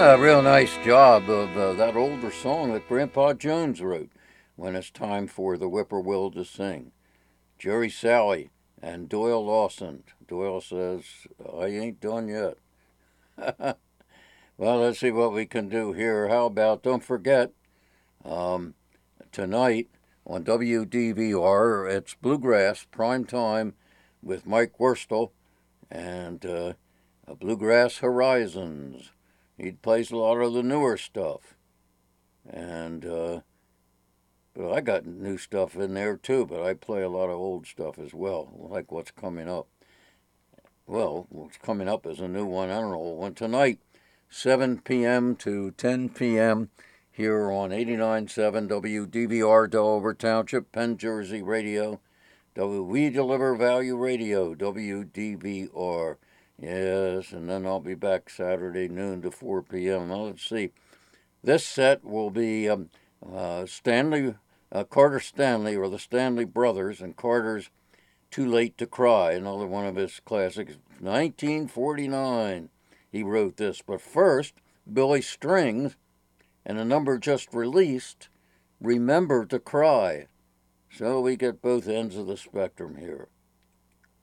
a real nice job of that older song that Grandpa Jones wrote when it's time for the whippoorwill to sing. Jerry Salley and Doyle Lawson. Doyle says, I ain't done yet. Well, let's see what we can do here. How about, don't forget, um, tonight on WDVR, it's Bluegrass Prime Time with Mike Worstel and Bluegrass Horizons. He plays a lot of the newer stuff. And but I got new stuff in there too, but I play a lot of old stuff as well, like what's coming up. Well, what's coming up is a new one. I don't know when tonight, 7 p.m. to 10 p.m. here on 89.7 WDVR Delaware Township, Penn Jersey Radio. We Deliver Value Radio, WDVR. Yes, and then I'll be back Saturday noon to 4 p.m. Now, let's see. This set will be Carter Stanley, or the Stanley Brothers, and Carter's Too Late to Cry, another one of his classics. 1949, he wrote this. But first, Billy Strings and a number just released, Remember to Cry. So we get both ends of the spectrum here.